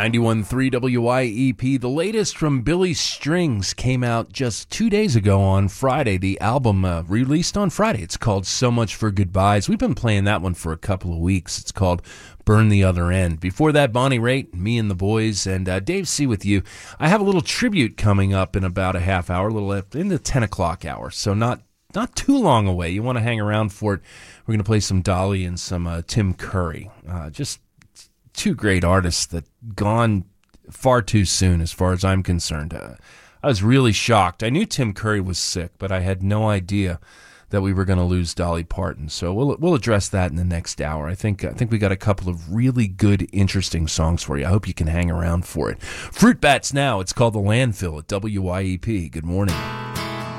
91.3 WYEP. The latest from Billy Strings came out just 2 days ago on Friday. The album released on Friday. It's called So Much for Goodbyes. We've been playing that one for a couple of weeks. It's called Burn the Other End. Before that, Bonnie Raitt, Me and the Boys, and Dave C. with you. I have a little tribute coming up in about a half hour, a little in the 10 o'clock hour, so not too long away. You want to hang around for it. We're going to play some Dolly and some Tim Curry. Just two great artists that gone far too soon as far as I'm concerned. I was really shocked. I knew Tim Curry was sick, but I had no idea that we were going to lose Dolly Parton. So we'll address that in the next hour. I think we got a couple of really good, interesting songs for you. I hope you can hang around for it. Fruit Bats now. It's called The Landfill at WYEP. Good morning.